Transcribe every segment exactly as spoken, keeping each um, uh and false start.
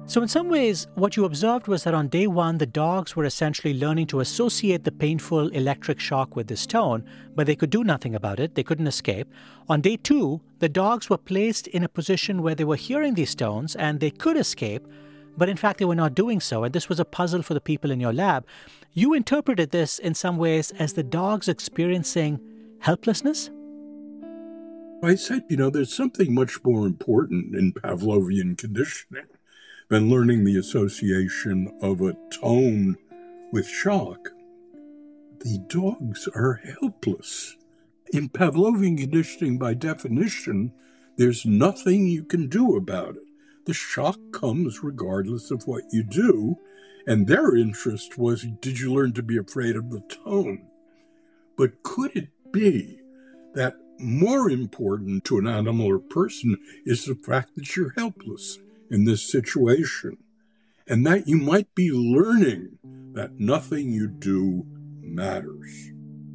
So, in some ways, what you observed was that on day one, the dogs were essentially learning to associate the painful electric shock with this tone, but they could do nothing about it. They couldn't escape. On day two, the dogs were placed in a position where they were hearing these tones and they could escape, but in fact, they were not doing so. And this was a puzzle for the people in your lab. You interpreted this in some ways as the dogs experiencing helplessness? I said, you know, there's something much more important in Pavlovian conditioning than learning the association of a tone with shock. The dogs are helpless. In Pavlovian conditioning, by definition, there's nothing you can do about it. The shock comes regardless of what you do, and their interest was, did you learn to be afraid of the tone? But could it be that more important to an animal or person is the fact that you're helpless in this situation, and that you might be learning that nothing you do matters?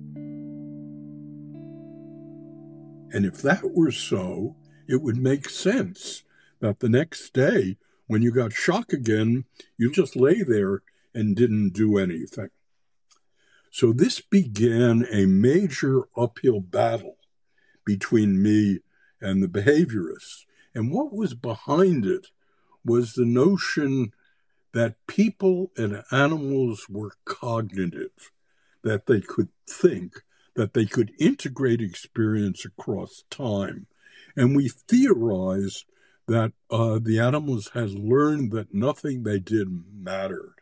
And if that were so, it would make sense that the next day, when you got shock again, you just lay there and didn't do anything. So this began a major uphill battle between me and the behaviorists. And what was behind it was the notion that people and animals were cognitive, that they could think, that they could integrate experience across time. And we theorized that uh, the animals had learned that nothing they did mattered.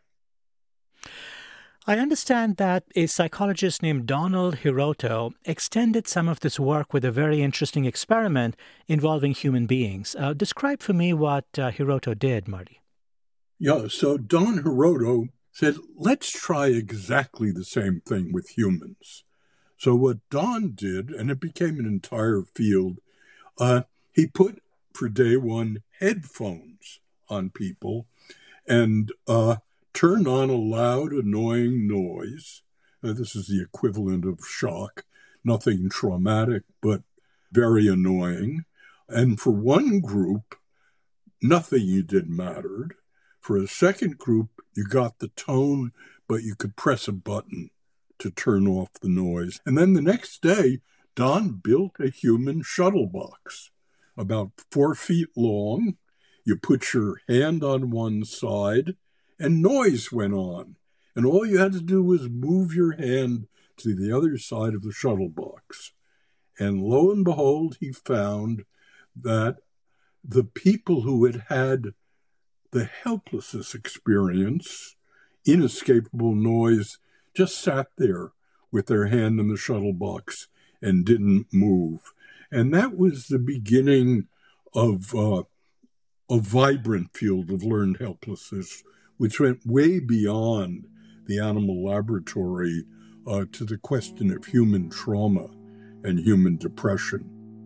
I understand that a psychologist named Donald Hiroto extended some of this work with a very interesting experiment involving human beings. Uh, describe for me what uh, Hiroto did, Marty. Yeah, so Don Hiroto said, let's try exactly the same thing with humans. So what Don did, and it became an entire field, uh, he put, for day one, headphones on people and uh, turned on a loud, annoying noise. Uh, this is the equivalent of shock, nothing traumatic, but very annoying. And for one group, nothing you did mattered. For a second group, you got the tone, but you could press a button to turn off the noise. And then the next day, Don built a human shuttle box, about four feet long. You put your hand on one side, and noise went on. And all you had to do was move your hand to the other side of the shuttle box. And lo and behold, he found that the people who had had the helplessness experience, inescapable noise, just sat there with their hand in the shuttle box and didn't move. And that was the beginning of uh, a vibrant field of learned helplessness, which went way beyond the animal laboratory uh, to the question of human trauma and human depression.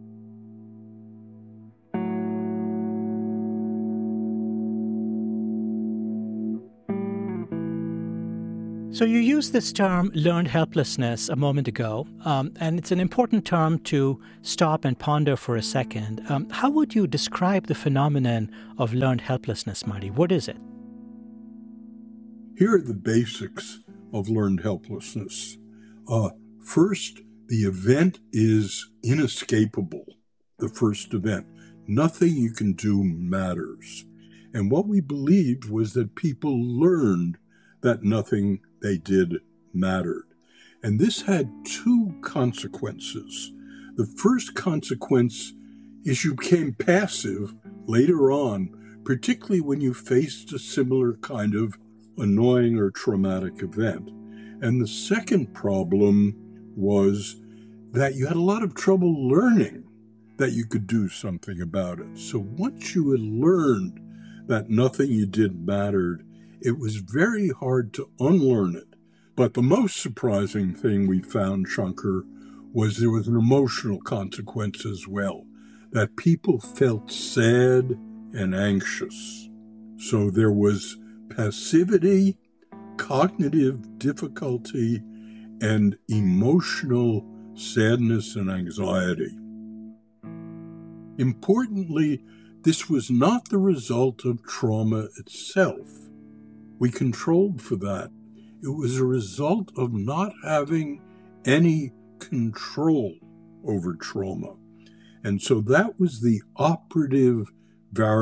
So you used this term, learned helplessness, a moment ago, um, and it's an important term to stop and ponder for a second. Um, how would you describe the phenomenon of learned helplessness, Marty? What is it? Here are the basics of learned helplessness. Uh, first, the event is inescapable, the first event. Nothing you can do matters. And what we believed was that people learned that nothing they did mattered. And this had two consequences. The first consequence is you became passive later on, particularly when you faced a similar kind of annoying or traumatic event. And the second problem was that you had a lot of trouble learning that you could do something about it. So once you had learned that nothing you did mattered, it was very hard to unlearn it. But the most surprising thing we found, Shankar, was there was an emotional consequence as well, that people felt sad and anxious. So there was passivity, cognitive difficulty, and emotional sadness and anxiety. Importantly, this was not the result of trauma itself. We controlled for that. It was a result of not having any control over trauma. And so that was the operative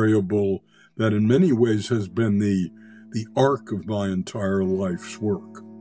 variable that in many ways has been the, the arc of my entire life's work.